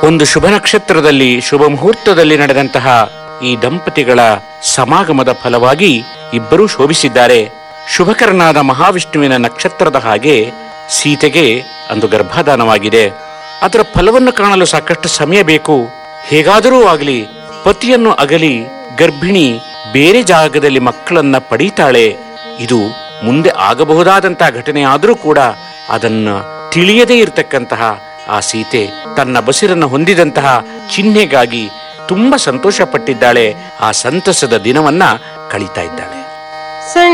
ಒಂದು ಶುಭ ನಕ್ಷತ್ರದಲ್ಲಿ ಶುಭ ಮುಹೂರ್ತದಲ್ಲಿ ನಡೆದಂತಹ ಈ ದಂಪತಿಗಳ ಸಮಾಗಮದ ಫಲವಾಗಿ ಇಬ್ಬರೂ ಶೋಭಿಸಿದ್ದಾರೆ. ಶುಭಕರನಾದ ಮಹಾವಿಷ್ಣುವಿನ ನಕ್ಷತ್ರದ ಹಾಗೆ ಸೀತೆಗೆ ಅಂದು ಗರ್ಭಾಧಾನವಾಗಿದೆ. ಅದರ ಫಲವನ್ನು ಕಾಣಲು ಸಾಕಷ್ಟು ಸಮಯ ಬೇಕು. ಹೇಗಾದರೂ ಆಗಲಿ ಪತಿಯನ್ನು ಅಗಲಿ ಗರ್ಭಿಣಿ ಬೇರೆ ಜಾಗದಲ್ಲಿ ಮಕ್ಕಳನ್ನ ಪಡೀತಾಳೆ. ಇದು ಮುಂದೆ ಆಗಬಹುದಾದಂತಹ ಘಟನೆಯಾದರೂ ಕೂಡ ಅದನ್ನ ತಿಳಿಯದೇ ಇರತಕ್ಕಂತಹ ಆ ಸೀತೆ ತನ್ನ ಬಸಿರನ್ನು ಹೊಂದಿದಂತಹ ಚಿಹ್ನೆಗಾಗಿ ತುಂಬಾ ಸಂತೋಷ ಪಟ್ಟಿದ್ದಾಳೆ. ಆ ಸಂತಸದ ದಿನವನ್ನ ಕಳೀತಾ ಇದ್ದಾಳೆ.